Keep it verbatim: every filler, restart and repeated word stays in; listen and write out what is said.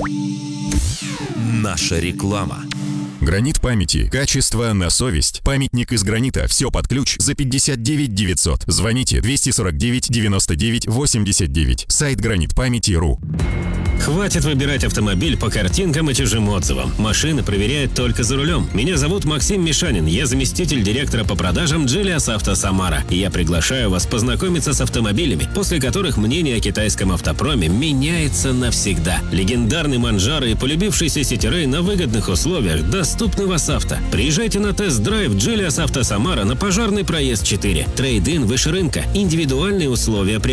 Наша реклама. Гранит памяти. Качество на совесть. Памятник из гранита. Все под ключ за пятьдесят девять девятьсот. Звоните двести сорок девять девяносто девять восемьдесят девять. Сайт гранит памяти точка ру. Хватит выбирать автомобиль по картинкам и чужим отзывам. Машины проверяют только за рулем. Меня зовут Максим Мишанин. Я заместитель директора по продажам Geelyas Auto Самара. И я приглашаю вас познакомиться с автомобилями, после которых мнение о китайском автопроме меняется навсегда. Легендарный Манжаро и полюбившийся Ситирей на выгодных условиях доступны в Асавто. Приезжайте на тест-драйв Geelyas Auto Самара на Пожарный проезд четыре. Трейд-ин выше рынка. Индивидуальные условия при